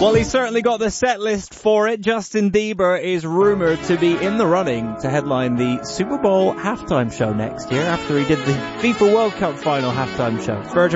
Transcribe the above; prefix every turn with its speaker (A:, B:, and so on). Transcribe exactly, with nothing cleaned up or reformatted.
A: Well, he's certainly got the set list for it. Justin Bieber is rumored to be in the running to headline the Super Bowl halftime show next year after he did the FIFA World Cup final halftime show. Virgin